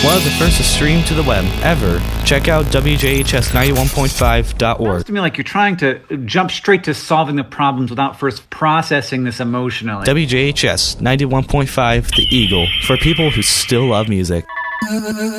One of the first to stream to the web ever. Check out WJHS91.5.org. Sounds to me like you're trying to jump straight to solving the problems without first processing this emotionally. WJHS 91.5 The Eagle, for people who still love music.